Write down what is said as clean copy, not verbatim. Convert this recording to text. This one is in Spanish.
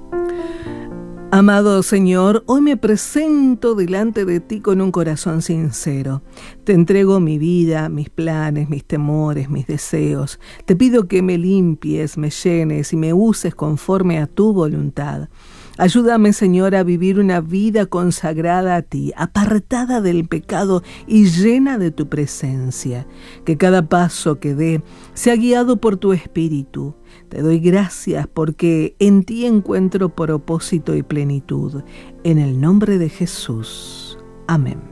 Amado Señor, hoy me presento delante de ti con un corazón sincero. Te entrego mi vida, mis planes, mis temores, mis deseos. Te pido que me limpies, me llenes y me uses conforme a tu voluntad. Ayúdame, Señor, a vivir una vida consagrada a ti, apartada del pecado y llena de tu presencia. Que cada paso que dé sea guiado por tu Espíritu. Te doy gracias porque en ti encuentro propósito y plenitud. En el nombre de Jesús. Amén.